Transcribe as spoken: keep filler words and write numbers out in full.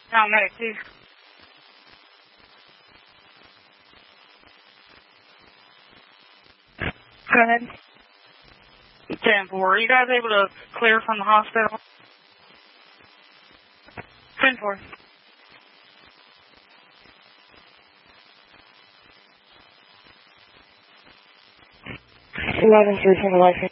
No, medic, please. Go ahead. ten four, are you guys able to clear from the hospital? ten four. eleven three from the license.